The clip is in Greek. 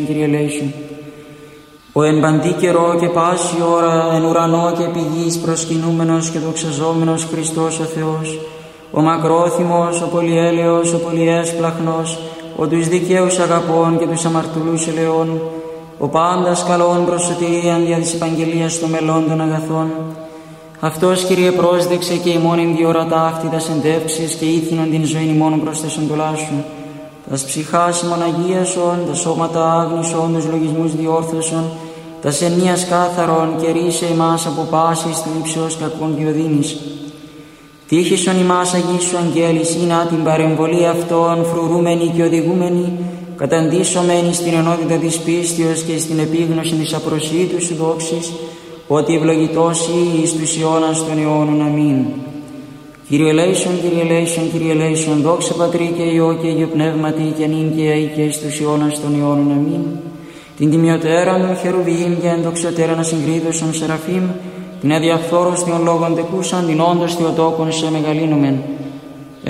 Κύριε ελέησον. Ο εν παντή καιρό και πάση ώρα εν ουρανό και επί γης προσκυνούμενος και δοξαζόμενος Χριστός ο Θεός, ο μακρόθυμος, ο πολυέλεος, ο πολυέσπλαχνος, ο τους δικαίους αγαπών και τους αμαρτωλούς ελεών, ο πάντας καλών προς σωτηρίαν δια της επαγγελίας των μελών των αγαθών. Αυτός, Κύριε, πρόσδεξε και ημών εν διορατά αυτή τας εντεύξεις και ήθινον την ζωήν ημών προς τες εντολάς σου. Τας ψυχάς ημών αγίασον, τα σώματα άγνησον, τους λογισμούς διόρθωσον, τας ενίας κάθαρον και ρίσε ημάς από πάσης θλίψεως κακών διοδύνης. Τύχησον ημάς αγίσου αγγέλης, ή την παρεμβολή αυτών φρουρούμενη και οδηγούμενη, καταντήσωμένη στην ενότητα της πίστεως και στην επίγνωση της απροσίτου σου δόξης, ότι ευλογητός εις τους αιώνας των αιώνων. Αμήν. Κύριε ελέησον, Κύριε ελέησον, Κύριε ελέησον, δόξα Πατρί και Υιό και Υιό Πνεύματι και νυν και αεί και εις τους αιώνας των αιώνων. Αμήν. Την τιμιωτέραν των χερουβίμ και ενδοξωτέραν ασυγκρίτωσον σεραφείμ, την αδιαφθόρως των λόγων τεκούσαν, την όντως Θεοτόκον σε μεγαλύνομεν.